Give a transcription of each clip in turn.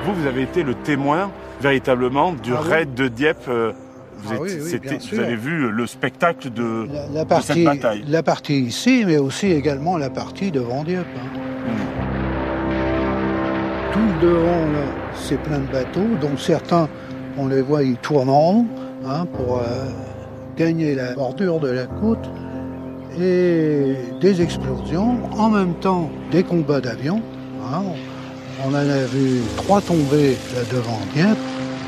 Vous avez été le témoin véritablement du raid de Dieppe. Vous avez vu le spectacle de cette bataille. La partie ici, mais aussi également la partie devant Dieppe. Tout devant, là, c'est plein de bateaux, dont certains, on les voit, ils tournent en rond pour gagner la bordure de la côte. Et des explosions, en même temps des combats d'avions. On en a vu 3 tomber là devant Dieppe.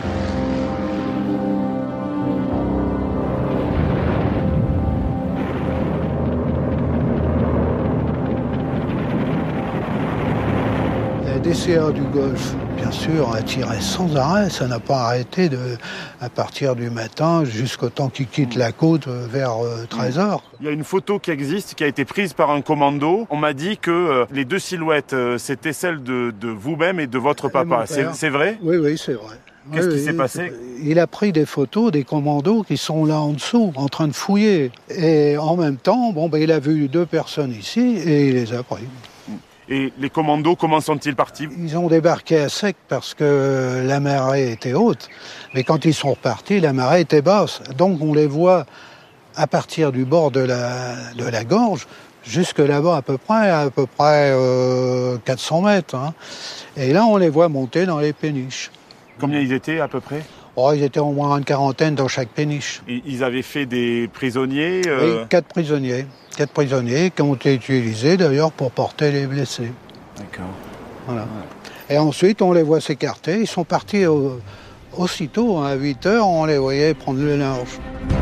La DCA du Golfe, bien sûr, a tiré sans arrêt. Ça n'a pas arrêté à partir du matin jusqu'au temps qu'il quitte la côte vers 13h. Il y a une photo qui existe, qui a été prise par un commando. On m'a dit que les 2 silhouettes, c'était celles de vous-même et de votre papa. C'est vrai ? Oui, c'est vrai. Qu'est-ce qui s'est passé ? Il a pris des photos des commandos qui sont là en dessous, en train de fouiller. Et en même temps, il a vu 2 personnes ici et il les a pris. Et les commandos, comment sont-ils partis ? Ils ont débarqué à sec parce que la marée était haute. Mais quand ils sont repartis, la marée était basse. Donc on les voit à partir du bord de la gorge jusque là-bas à peu près 400 mètres. Et là, on les voit monter dans les péniches. Combien ils étaient à peu près ? Ils étaient au moins une quarantaine dans chaque péniche. Et ils avaient fait des prisonniers Oui, 4 prisonniers. 4 prisonniers qui ont été utilisés d'ailleurs pour porter les blessés. D'accord. Voilà. Et ensuite, on les voit s'écarter. Ils sont partis aussitôt, à 8h, on les voyait prendre le large.